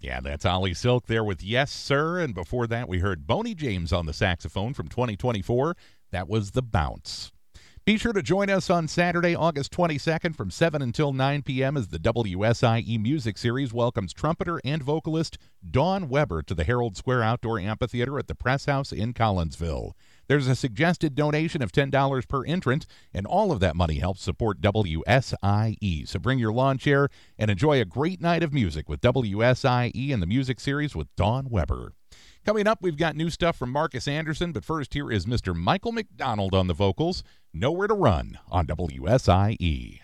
Yeah, that's Ollie Silk there with Yes, Sir. And before that, we heard Boney James on the saxophone from 2024. That was The Bounce. Be sure to join us on Saturday, August 22nd from 7 until 9 p.m. as the WSIE Music Series welcomes trumpeter and vocalist Dawn Weber to the Herald Square Outdoor Amphitheater at the Press House in Collinsville. There's a suggested donation of $10 per entrant, and all of that money helps support WSIE. So bring your lawn chair and enjoy a great night of music with WSIE and the Music Series with Dawn Weber. Coming up, we've got new stuff from Marcus Anderson, but first here is Mr. Michael McDonald on the vocals, Nowhere to Run on WSIE.